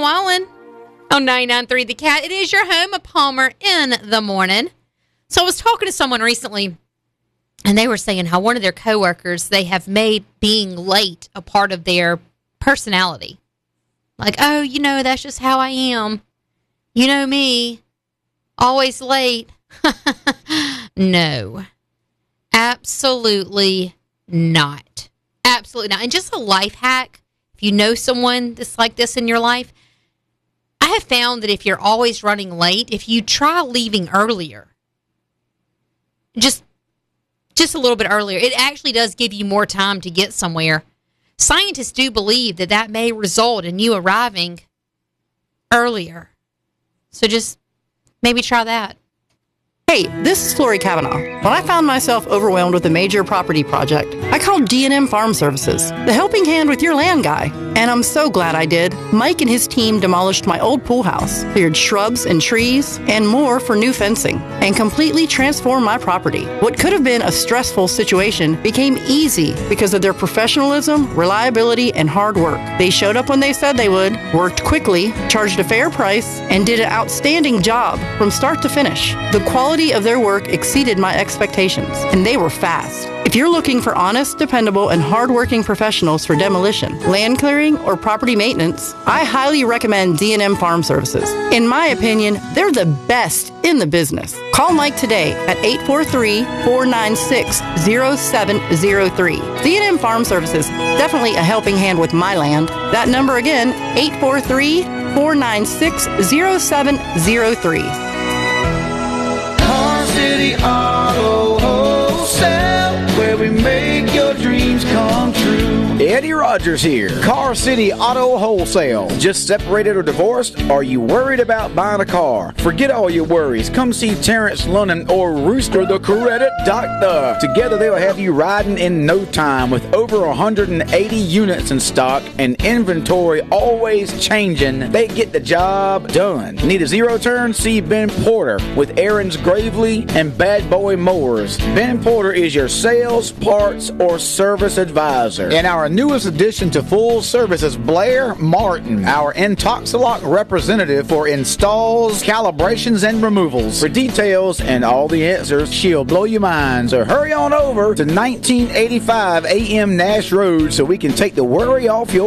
Wallen on 99.3 The Cat. It is your home of Palmer in the morning. So I was talking to someone recently, and they were saying how one of their coworkers, they have made being late a part of their personality. Like, oh, that's just how I am. You know me, always late. No, absolutely not. Absolutely not. And just a life hack, if you know someone that's like this in your life, I have found that if you're always running late, if you try leaving earlier, just a little bit earlier, it actually does give you more time to get somewhere. Scientists do believe that may result in you arriving earlier. So just maybe try that. Hey, this is Lori Kavanaugh. When I found myself overwhelmed with a major property project, I called D&M Farm Services, the helping hand with your land guy. And I'm so glad I did. Mike and his team demolished my old pool house, cleared shrubs and trees, and more for new fencing, and completely transformed my property. What could have been a stressful situation became easy because of their professionalism, reliability, and hard work. They showed up when they said they would, worked quickly, charged a fair price, and did an outstanding job from start to finish. The quality of their work exceeded my expectations, and they were fast. If you're looking for honest, dependable, and hardworking professionals for demolition, land clearing, or property maintenance, I highly recommend D&M Farm Services. In my opinion, they're the best in the business. Call Mike today at 843-496-0703. D&M Farm Services, definitely a helping hand with my land. That number again, 843-496-0703. City Auto Wholesale, where we make your dreams come true. Eddie Rogers here. Car City Auto Wholesale. Just separated or divorced? Are you worried about buying a car? Forget all your worries. Come see Terrence Lunnan or Rooster the Credit Doctor. Together they'll have you riding in no time with over 180 units in stock and inventory always changing. They get the job done. Need a zero turn? See Ben Porter with Aaron's Gravely and Bad Boy Mowers. Ben Porter is your sales, parts, or service advisor. And our newest addition to full service is Blair Martin, our Intoxilock representative for installs, calibrations, and removals. For details and all the answers, she'll blow your mind. So hurry on over to 1985 AM Nash Road so we can take the worry off your